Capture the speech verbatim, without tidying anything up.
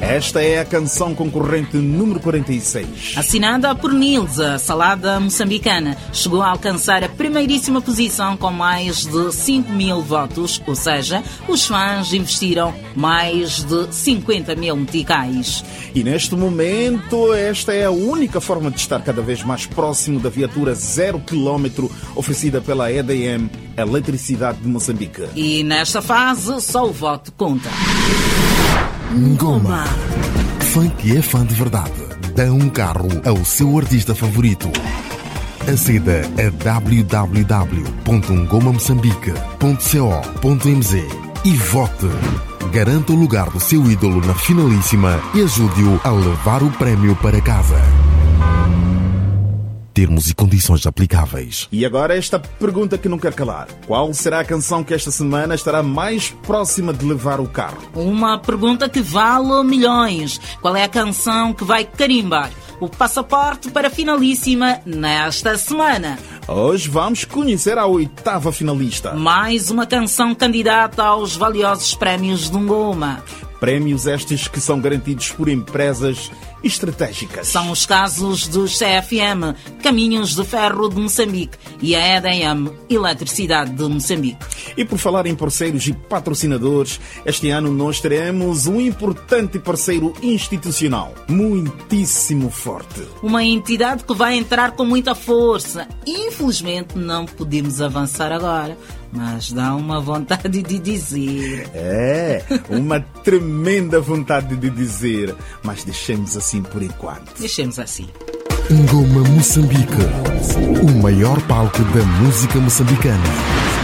Esta é a canção concorrente número quarenta e seis. Assinada por Nilza, Salada Moçambicana, chegou a alcançar a primeiríssima posição com mais de cinco mil votos, ou seja, os fãs investiram mais de cinquenta mil meticais. E neste momento, esta é a única forma de estar cada vez mais próximo da viatura zero quilômetro oferecida pela E D M, Eletricidade de Moçambique. E nesta fase, só o voto conta. Ngoma. Fã que é fã de verdade, dá um carro ao seu artista favorito. Aceda a w w w ponto ngoma moçambique ponto co ponto m z e vote. Garanta o lugar do seu ídolo na finalíssima e ajude-o a levar o prémio para casa. Termos e condições aplicáveis. E agora esta pergunta que não quer calar. Qual será a canção que esta semana estará mais próxima de levar o carro? Uma pergunta que vale milhões. Qual é a canção que vai carimbar o passaporte para a finalíssima nesta semana? Hoje vamos conhecer a oitava finalista. Mais uma canção candidata aos valiosos prémios de Ngoma. Prémios estes que são garantidos por empresas estratégicas. São os casos dos C F M, Caminhos de Ferro de Moçambique, e a E D M, Eletricidade de Moçambique. E por falar em parceiros e patrocinadores, este ano nós teremos um importante parceiro institucional, muitíssimo forte. Uma entidade que vai entrar com muita força. Infelizmente não podemos avançar agora, mas dá uma vontade de dizer. É, uma tremenda vontade de dizer, mas deixemos assim por enquanto. Deixemos assim. Ngoma Moçambique, o maior palco da música moçambicana.